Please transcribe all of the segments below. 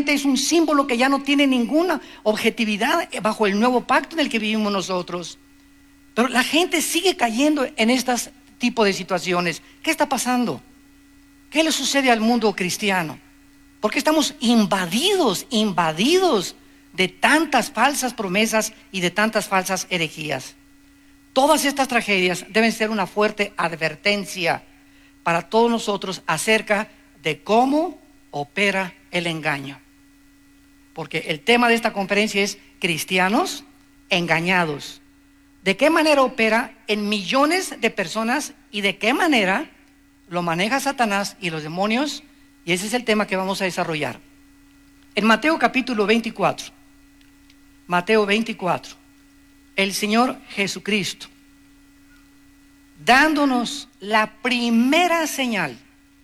realmente es un símbolo que ya no tiene ninguna objetividad bajo el nuevo pacto en el que vivimos nosotros. Pero la gente sigue cayendo en este tipo de situaciones. ¿Qué está pasando? ¿Qué le sucede al mundo cristiano? ¿Por qué estamos invadidos de tantas falsas promesas y de tantas falsas herejías? Todas estas tragedias deben ser una fuerte advertencia para todos nosotros acerca de cómo opera el engaño. Porque el tema de esta conferencia es cristianos engañados. ¿De qué manera opera en millones de personas y de qué manera lo maneja Satanás y los demonios? Y ese es el tema que vamos a desarrollar. En Mateo capítulo 24, Mateo 24, el Señor Jesucristo, dándonos la primera señal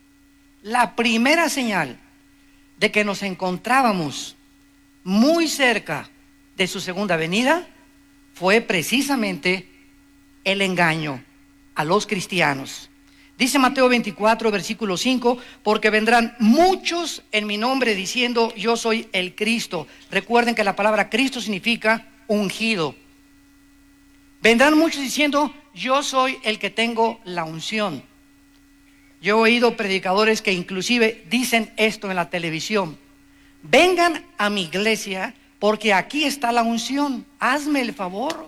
de que nos encontrábamos muy cerca de su segunda venida, fue precisamente el engaño a los cristianos. Dice Mateo 24, versículo 5, porque vendrán muchos en mi nombre diciendo, yo soy el Cristo. Recuerden que la palabra Cristo significa ungido. Vendrán muchos diciendo, yo soy el que tengo la unción. Yo he oído predicadores que inclusive dicen esto en la televisión: vengan a mi iglesia porque aquí está la unción. Hazme el favor.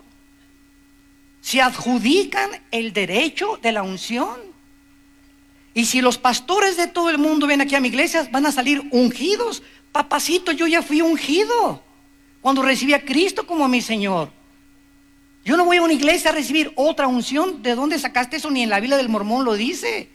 Se adjudican el derecho de la unción. Y si los pastores de todo el mundo ven aquí a mi iglesia, van a salir ungidos. Papacito, yo ya fui ungido cuando recibí a Cristo como mi Señor. Yo no voy a una iglesia a recibir otra unción. ¿De dónde sacaste eso? Ni en la Biblia del Mormón lo dice.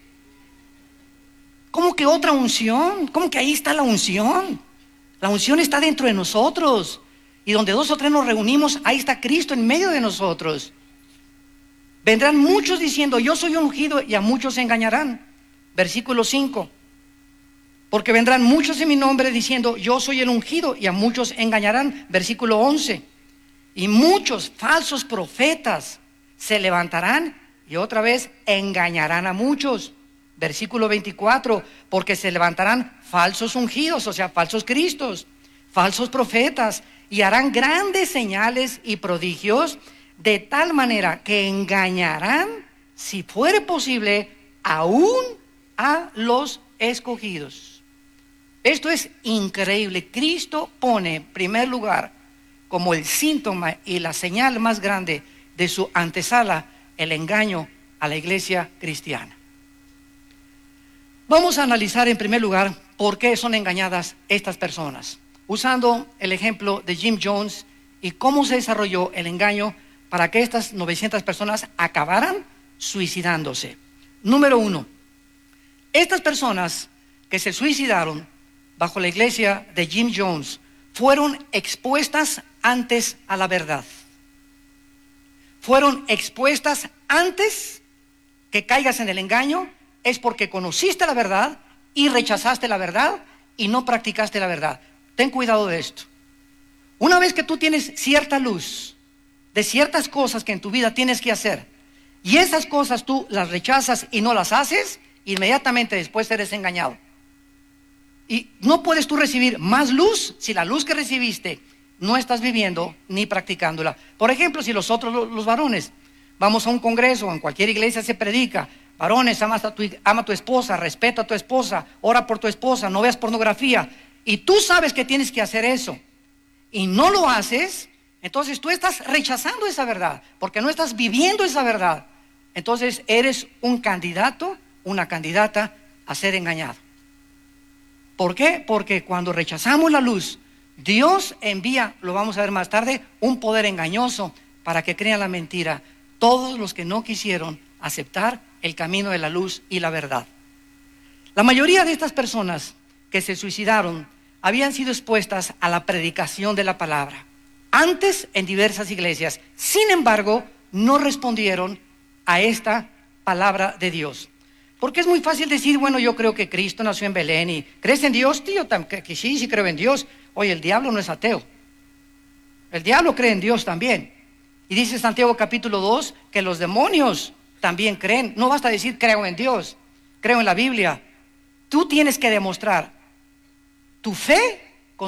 ¿Cómo que otra unción? ¿Cómo que ahí está la unción? La unción está dentro de nosotros. Y donde dos o tres nos reunimos, ahí está Cristo en medio de nosotros. Vendrán muchos diciendo, yo soy ungido, y a muchos se engañarán. Versículo 5. Porque vendrán muchos en mi nombre diciendo, yo soy el ungido, y a muchos engañarán. Versículo 11. Y muchos falsos profetas se levantarán y otra vez engañarán a muchos. Versículo 24, porque se levantarán falsos ungidos, o sea, falsos cristos, falsos profetas, y harán grandes señales y prodigios, de tal manera que engañarán, si fuere posible, aún a los escogidos. Esto es increíble. Cristo pone en primer lugar como el síntoma y la señal más grande de su antesala el engaño a la iglesia cristiana. Vamos a analizar en primer lugar por qué son engañadas estas personas, usando el ejemplo de Jim Jones y cómo se desarrolló el engaño para que estas 900 personas acabaran suicidándose. Número 1, estas personas que se suicidaron bajo la iglesia de Jim Jones fueron expuestas antes a la verdad. Fueron expuestas antes que caigas en el engaño. Es porque conociste la verdad y rechazaste la verdad y no practicaste la verdad. Ten cuidado de esto. Una vez que tú tienes cierta luz de ciertas cosas que en tu vida tienes que hacer, y esas cosas tú las rechazas y no las haces, inmediatamente después eres engañado. Y no puedes tú recibir más luz si la luz que recibiste no estás viviendo ni practicándola. Por ejemplo, si los varones, vamos a un congreso o en cualquier iglesia se predica, varones, ama a tu esposa, respeta a tu esposa, ora por tu esposa, no veas pornografía, y tú sabes que tienes que hacer eso y no lo haces, entonces tú estás rechazando esa verdad porque no estás viviendo esa verdad. Entonces eres un candidato, una candidata a ser engañado. ¿Por qué? Porque cuando rechazamos la luz, Dios envía, lo vamos a ver más tarde, un poder engañoso para que crean la mentira todos los que no quisieron aceptar el camino de la luz y la verdad. La mayoría de estas personas que se suicidaron habían sido expuestas a la predicación de la palabra antes en diversas iglesias. Sin embargo, no respondieron a esta palabra de Dios. Porque es muy fácil decir, bueno, yo creo que Cristo nació en Belén. ¿Y crees en Dios, tío? Que sí creo en Dios. Oye, el diablo no es ateo. El diablo cree en Dios también. Y dice Santiago capítulo 2 que los demonios también creen. No basta decir creo en Dios, creo en la Biblia. Tú tienes que demostrar tu fe